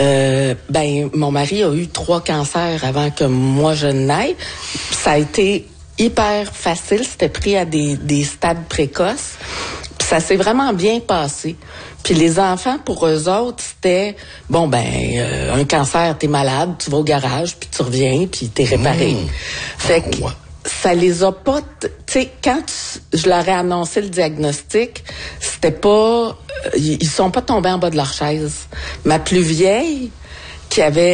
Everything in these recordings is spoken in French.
Mon mari a eu 3 cancers avant que moi je naisse. Ça a été hyper facile. C'était pris à des stades précoces. Puis ça s'est vraiment bien passé. Puis les enfants, pour eux autres, c'était, un cancer, t'es malade, tu vas au garage, puis tu reviens, puis t'es réparé. Fait que ça les a pas... Tu sais, quand je leur ai annoncé le diagnostic, c'était pas... ils sont pas tombés en bas de leur chaise. Ma plus vieille, qui avait...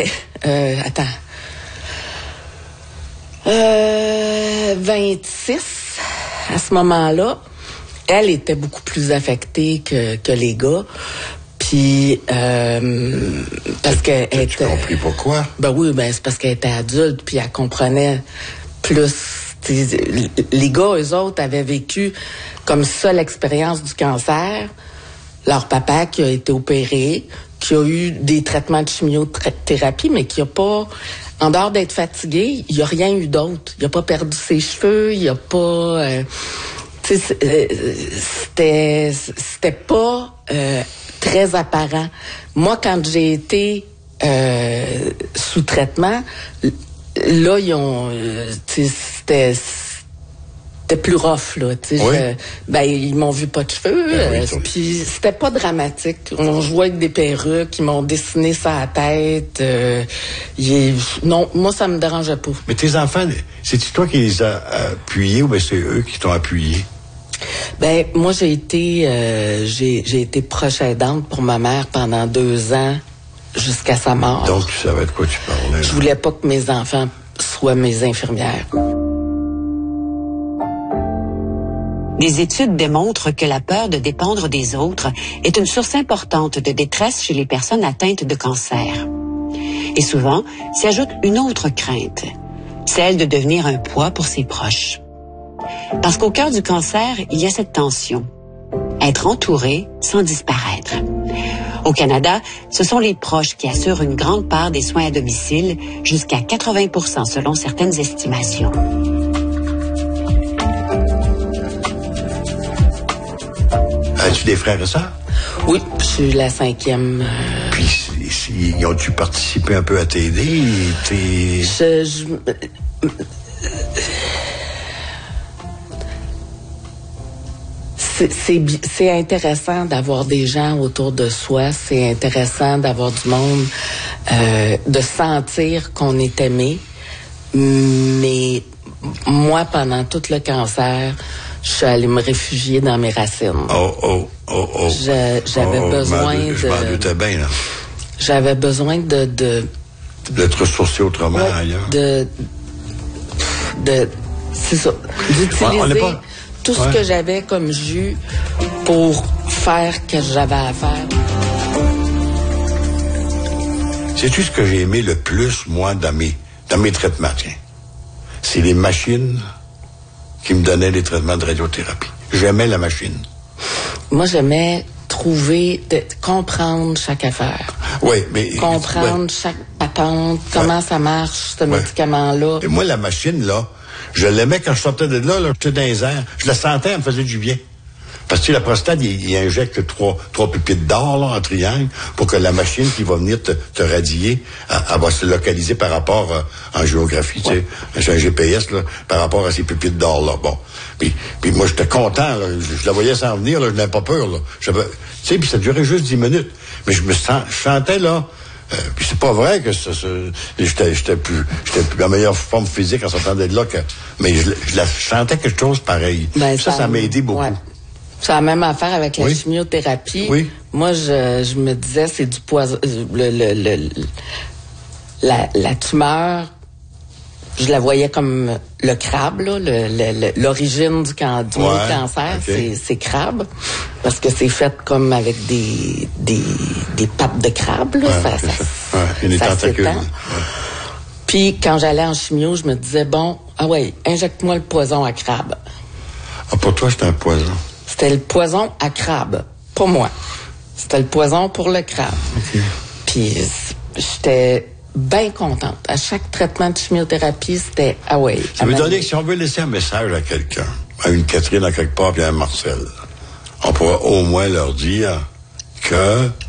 26 à ce moment-là, elle était beaucoup plus affectée que les gars. Puis parce qu'elle était... Tu as compris pourquoi? C'est parce qu'elle était adulte, puis elle comprenait plus. Les gars, eux autres, avaient vécu comme ça l'expérience du cancer. Leur papa qui a été opéré, qui a eu des traitements de chimiothérapie, mais qui a pas... En dehors d'être fatigué, il n'y a rien eu d'autre. Il n'a pas perdu ses cheveux, il n'a pas... c'était pas très apparent. Moi, quand j'ai été sous traitement, là, ils ont... c'était plus rough, là. Ils m'ont vu pas de cheveux. Puis c'était pas dramatique. On jouait avec des perruques, ils m'ont dessiné ça à la tête. Non, moi, ça me dérangeait pas. Mais tes enfants, c'est-tu toi qui les as appuyés ou c'est eux qui t'ont appuyé? Moi, j'ai été proche aidante pour ma mère pendant 2 ans jusqu'à sa mort. Donc, tu savais de quoi tu parlais. Je voulais pas que mes enfants soient mes infirmières. Des études démontrent que la peur de dépendre des autres est une source importante de détresse chez les personnes atteintes de cancer. Et souvent, s'y ajoute une autre crainte, celle de devenir un poids pour ses proches. Parce qu'au cœur du cancer, il y a cette tension. Être entouré sans disparaître. Au Canada, ce sont les proches qui assurent une grande part des soins à domicile, jusqu'à 80% selon certaines estimations. As-tu des frères et sœurs? Oui, je suis la 5e. Puis, ils ont-tu participé un peu à t'aider? C'est intéressant d'avoir des gens autour de soi. C'est intéressant d'avoir du monde, de sentir qu'on est aimé. Mais moi, pendant tout le cancer, je suis allée me réfugier dans mes racines. J'avais besoin de... Je m'en doutais bien, là. J'avais besoin de te ressourcer autrement ailleurs. C'est ça. D'utiliser tout ce que j'avais comme jus pour faire ce que j'avais à faire. Sais-tu ce que j'ai aimé le plus, moi, dans mes traitements, tiens? C'est les machines qui me donnaient les traitements de radiothérapie. J'aimais la machine. Moi, j'aimais comprendre chaque affaire. Oui, mais... Comprendre chaque patente, comment ça marche, ce médicament-là. Et moi, la machine, là, je l'aimais quand je sortais de là, j'étais dans les airs. Je la sentais, elle me faisait du bien. Parce que la prostate, il injecte trois pépites d'or là, en triangle pour que la machine qui va venir te radier, elle va se localiser par rapport en géographie, tu sais. J'ai un GPS là, par rapport à ces pépites d'or là. Bon. Puis moi j'étais content, là. Je la voyais s'en venir, là, je n'avais pas peur. Là. Tu sais, puis ça durait juste 10 minutes. Mais je sentais là. Puis c'est pas vrai que j'étais plus en meilleure forme physique en sortant de là mais je sentais quelque chose pareil. Ça m'a aidé beaucoup. Ouais. C'est la même affaire avec la chimiothérapie. Oui. Moi, je me disais, c'est du poison. La tumeur, je la voyais comme le crabe, là, l'origine du cancer, c'est crabe. Parce que c'est fait comme avec des pattes de crabe, là. Une tentacule. Puis, quand j'allais en chimio, je me disais, injecte-moi le poison à crabe. Ah, pour toi, c'était un poison? C'était le poison à crabe, pas moi. C'était le poison pour le crabe. Okay. Puis j'étais bien contente. À chaque traitement de chimiothérapie, c'était Ça veut dire que si on veut laisser un message à quelqu'un, à une Catherine à quelque part, puis à un Marcel, on pourra au moins leur dire que